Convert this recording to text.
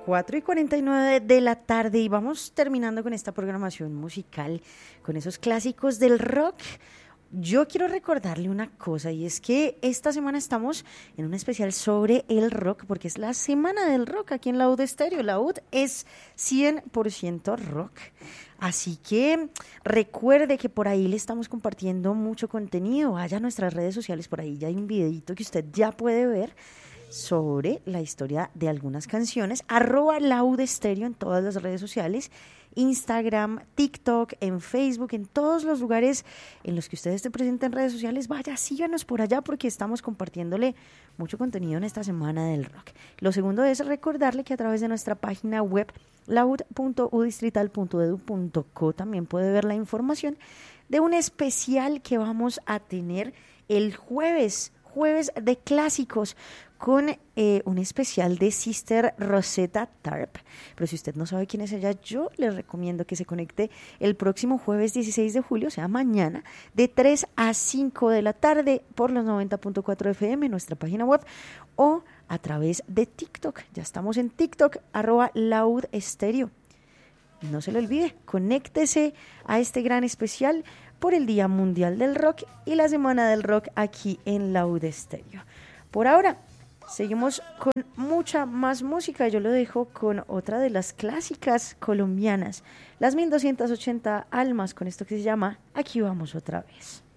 4:49 de la tarde y vamos terminando con esta programación musical, con esos clásicos del rock. Yo quiero recordarle una cosa y es que esta semana estamos en un especial sobre el rock porque es la semana del rock aquí en La UD Estéreo. La UD es 100% rock. Así que recuerde que por ahí le estamos compartiendo mucho contenido. Vaya a nuestras redes sociales, por ahí ya hay un videito que usted ya puede ver sobre la historia de algunas canciones. @laudestéreo en todas las redes sociales, Instagram, TikTok, en Facebook, en todos los lugares en los que usted esté presente en redes sociales. Vaya, síganos por allá porque estamos compartiéndole mucho contenido en esta semana del rock. Lo segundo es recordarle que a través de nuestra página web laud.udistrital.edu.co también puede ver la información de un especial que vamos a tener el jueves de clásicos, con un especial de Sister Rosetta Tharpe. Pero si usted no sabe quién es ella, yo le recomiendo que se conecte el próximo jueves 16 de julio, o sea, mañana, de 3 a 5 de la tarde por los 90.4 FM, nuestra página web, o a través de TikTok. Ya estamos en TikTok, @laudestéreo. No se lo olvide, conéctese a este gran especial por el Día Mundial del Rock y la Semana del Rock aquí en La UD Estéreo. Por ahora, seguimos con mucha más música. Yo lo dejo con otra de las clásicas colombianas, las 1280 Almas, con esto que se llama Aquí vamos otra vez.